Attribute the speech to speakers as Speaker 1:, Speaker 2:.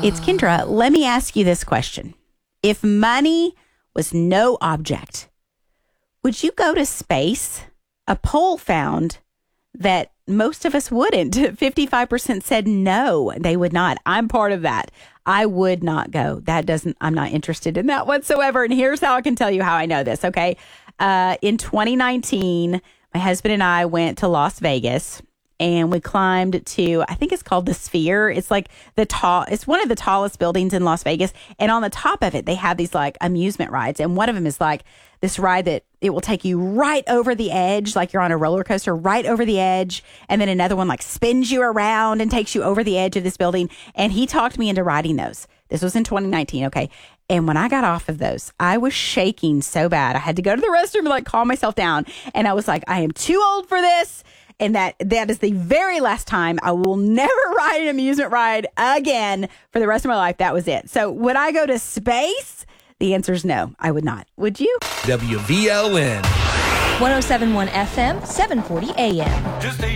Speaker 1: It's Kendra. Let me ask you this question. If money was no object, would you go to space? A poll found that most of us wouldn't. 55% said no, they would not. I'm part of that. I would not go. I'm not interested in that whatsoever. And here's how I can tell you how I know this, okay? In 2019, my husband and I went to Las Vegas and we climbed to, I think it's called the Sphere. It's like it's one of the tallest buildings in Las Vegas. And on the top of it, they have these like amusement rides. And one of them is like this ride that it will take you right over the edge, like you're on a roller coaster, right over the edge. And then another one like spins you around and takes you over the edge of this building. And he talked me into riding those. This was in 2019. Okay. And when I got off of those, I was shaking so bad. I had to go to the restroom and like calm myself down. And I was like, I am too old for this. And that is the very last time. I will never ride an amusement ride again for the rest of my life. That was it. So would I go to space? The answer is no, I would not. Would you?
Speaker 2: WVLN
Speaker 3: 107.1 FM, 740 AM.